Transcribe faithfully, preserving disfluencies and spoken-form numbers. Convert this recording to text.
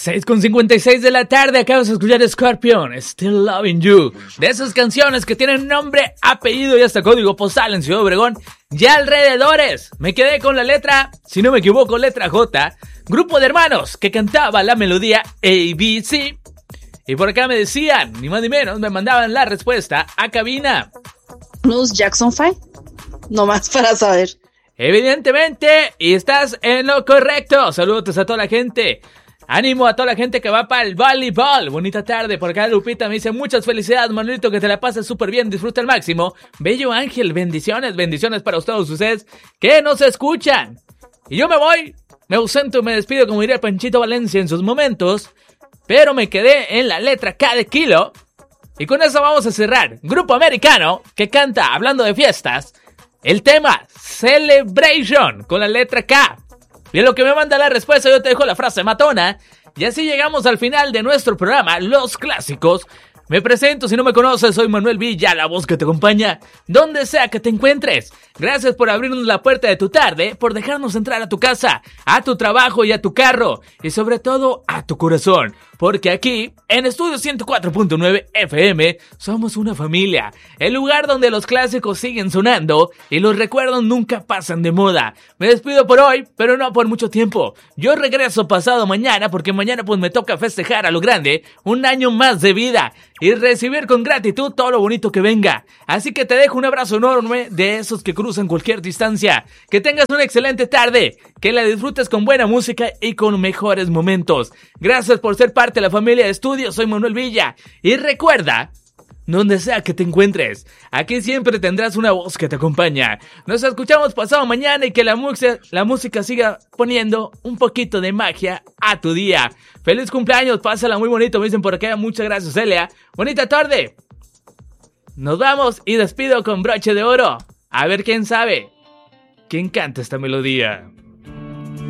seis con cincuenta y seis de la tarde, acabas de escuchar Scorpion, Still Loving You. De esas canciones que tienen nombre, apellido y hasta código postal en Ciudad Obregón y alrededores. Me quedé con la letra, si no me equivoco, letra J. Grupo de hermanos que cantaba la melodía A B C. Y por acá me decían, ni más ni menos, me mandaban la respuesta a cabina. ¿Los Jackson Five? No más para saber. Evidentemente, y estás en lo correcto. Saludos a toda la gente. Ánimo a toda la gente que va para el voleibol. Bonita tarde. Por acá Lupita me dice muchas felicidades, Manuelito, que te la pases súper bien. Disfruta al máximo. Bello Ángel, bendiciones, bendiciones para todos ustedes que nos escuchan. Y yo me voy, me ausento y me despido como diría Panchito Valencia en sus momentos. Pero me quedé en la letra K de kilo. Y con eso vamos a cerrar. Grupo americano que canta, hablando de fiestas, el tema Celebration con la letra K. Y en lo que me manda la respuesta yo te dejo la frase matona. Y así llegamos al final de nuestro programa, Los Clásicos. Me presento, si no me conoces, soy Manuel Villa, la voz que te acompaña donde sea que te encuentres. Gracias por abrirnos la puerta de tu tarde, por dejarnos entrar a tu casa, a tu trabajo y a tu carro. Y sobre todo, a tu corazón. Porque aquí, en Estudio ciento cuatro punto nueve F M, somos una familia. El lugar donde los clásicos siguen sonando y los recuerdos nunca pasan de moda. Me despido por hoy, pero no por mucho tiempo. Yo regreso pasado mañana, porque mañana pues me toca festejar a lo grande un año más de vida y recibir con gratitud todo lo bonito que venga. Así que te dejo un abrazo enorme de esos que cruzan cualquier distancia. Que tengas una excelente tarde, que la disfrutes con buena música y con mejores momentos. Gracias por ser parte de la familia de estudio, soy Manuel Villa. Y recuerda, donde sea que te encuentres, aquí siempre tendrás una voz que te acompaña. Nos escuchamos pasado mañana y que la, mu- la música siga poniendo un poquito de magia a tu día. Feliz cumpleaños, pásala muy bonito, me dicen por acá. Muchas gracias, Celia. Bonita tarde. Nos vamos y despido con broche de oro. A ver quién sabe quién canta esta melodía.